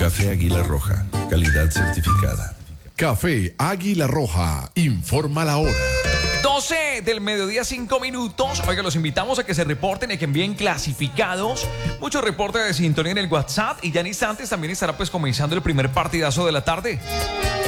Café Águila Roja, calidad certificada. Café Águila Roja, informa la hora. 12 del mediodía, 5 minutos. Oiga, los invitamos a que se reporten y que envíen clasificados. Muchos reportes de sintonía en el WhatsApp. Y ya en instantes también estará pues comenzando el primer partidazo de la tarde.